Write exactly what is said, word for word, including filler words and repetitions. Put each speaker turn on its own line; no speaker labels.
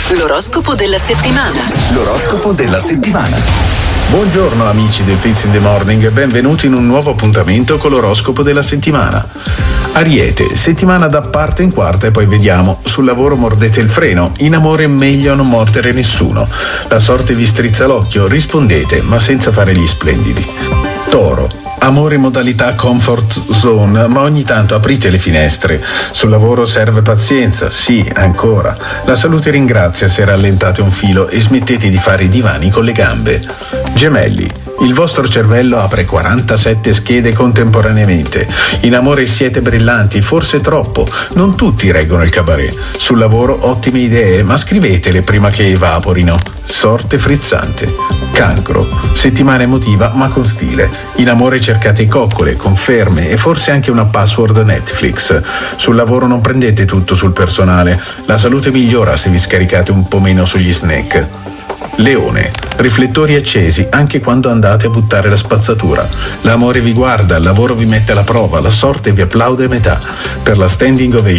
L'oroscopo della settimana.
L'oroscopo della settimana.
Buongiorno amici del Fizz in the Morning e benvenuti in un nuovo appuntamento con l'oroscopo della settimana. Ariete, settimana da parte in quarta e poi vediamo. Sul lavoro mordete il freno, in amore meglio non mordere nessuno. La sorte vi strizza l'occhio, rispondete ma senza fare gli splendidi. Toro, amore in modalità comfort zone, ma ogni tanto aprite le finestre. Sul lavoro serve pazienza, sì, ancora. La salute ringrazia se rallentate un filo e smettete di fare i divani con le gambe. Gemelli, il vostro cervello apre quarantasette schede contemporaneamente. In amore siete brillanti, forse troppo. Non tutti reggono il cabaret. Sul lavoro ottime idee, ma scrivetele prima che evaporino. Sorte frizzante. Cancro, settimana emotiva ma con stile. In amore cercate coccole, conferme e forse anche una password Netflix. Sul lavoro non prendete tutto sul personale. La salute migliora se vi scaricate un po' meno sugli snack. Leone, riflettori accesi anche quando andate a buttare la spazzatura. L'amore vi guarda, il lavoro vi mette alla prova, la sorte vi applaude a metà. Per la standing ovation